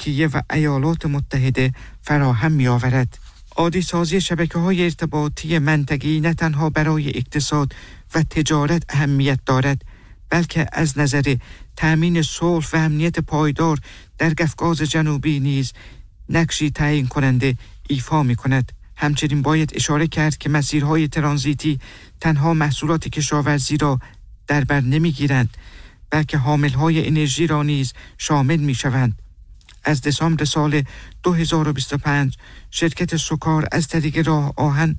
ترکیه و ایالات متحده فراهم می‌آورد. عادی سازی شبکه‌های ارتباطی منطقه‌ای نه تنها برای اقتصاد و تجارت اهمیت دارد، بلکه از نظر تأمین صلح و امنیت پایدار در قفقاز جنوبی نیز نقشی تعیین کننده ایفا می‌کند. همچنین باید اشاره کرد که مسیرهای ترانزیتی تنها محصولات کشاورزی را در بر نمی‌گیرند، بلکه حامل‌های انرژی را نیز شامل می‌شوند. از دسامبر سال 2025 شرکت سوکار از طریق راه آهن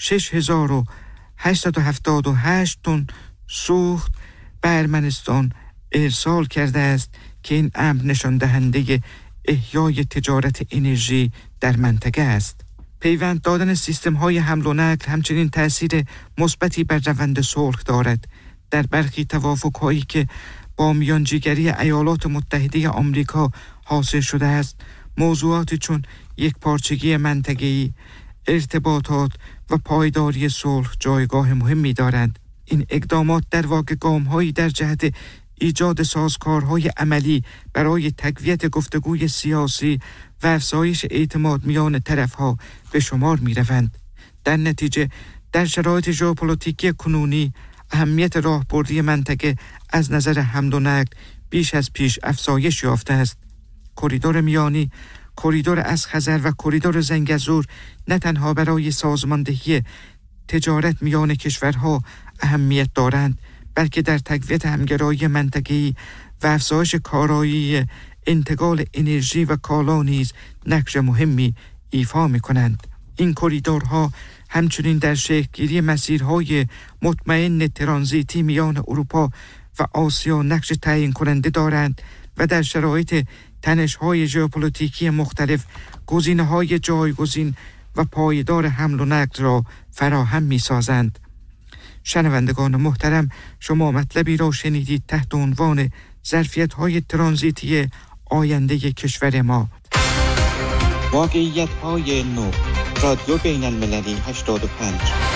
6878 تن سوخت به ارمنستان ارسال کرده است که این امر نشان دهنده احیای تجارت انرژی در منطقه است. پیوند دادن سیستم‌های حمل و نقل همچنین تأثیر مثبتی بر روند صلح دارد. در برخی توافق‌هایی که با میانجیگری ایالات متحده آمریکا حاصل شده است، موضوعاتی چون یکپارچگی منطقه‌ای، ارتباطات و پایداری صلح جایگاه مهمی دارند. این اقدامات در واقع گام‌هایی در جهت ایجاد سازوکارهای عملی برای تقویت گفتگوی سیاسی و افزایش اعتماد میان طرف‌ها به شمار می‌روند. در نتیجه در شرایط ژئوپلیتیکی کنونی اهمیت راهبردی منطقه از نظر حمل و نقل بیش از پیش افزایش یافته است. کریدور میانی، کریدور اسخزر و کریدور زنگزور نه تنها برای سازماندهی تجارت میان کشورها اهمیت دارند، بلکه در تقویت همگرایی منطقه‌ای و افزایش کارایی انتقال انرژی و کالا نیز نقش مهمی ایفا می‌کنند. این کریدورها همچنین در شکل‌گیری مسیرهای مطمئن ترانزیتی میان اروپا و آسیا نقش تعیین کننده دارند و در شرایط تنش‌های ژئوپلیتیکی مختلف گزینه‌های جایگزین و پایدار حمل و نقل را فراهم می‌سازند. شنوندگان محترم، شما مطلبی را شنیدید تحت عنوان ظرفیت‌های ترانزیتی آینده کشور ما. واقعیت‌های نو، رادیو بین‌المللی 85.